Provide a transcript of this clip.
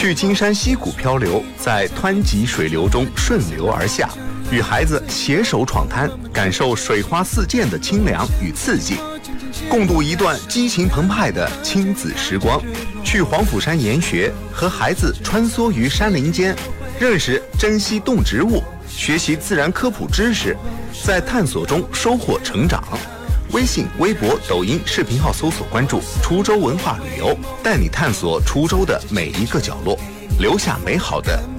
去金山溪谷漂流，在湍急水流中顺流而下，与孩子携手闯滩，感受水花四溅的清凉与刺激，共度一段激情澎湃的亲子时光。去黄甫山研学，和孩子穿梭于山林间，认识珍稀动植物，学习自然科普知识，在探索中收获成长。微信、微博、抖音视频号搜索关注滁州文化旅游，带你探索滁州的每一个角落，留下美好的